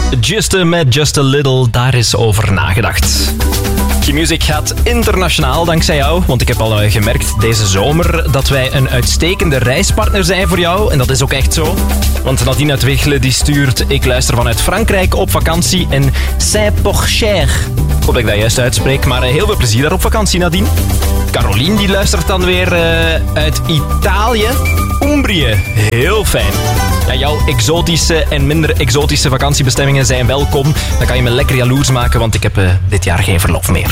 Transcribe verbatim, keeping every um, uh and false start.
Juste met Just a Little, daar is over nagedacht. Q-Music gaat internationaal dankzij jou, want ik heb al gemerkt deze zomer dat wij een uitstekende reispartner zijn voor jou. En dat is ook echt zo. Want Nadine uit Wichelen die stuurt: ik luister vanuit Frankrijk op vakantie in Saint-Porcher. Ik hoop dat ik dat juist uitspreek, maar heel veel plezier daar op vakantie, Nadine. Caroline die luistert dan weer uh, uit Italië. Umbrië, heel fijn. Ja, jouw exotische en minder exotische vakantiebestemmingen zijn welkom. Dan kan je me lekker jaloers maken, want ik heb uh, dit jaar geen verlof meer.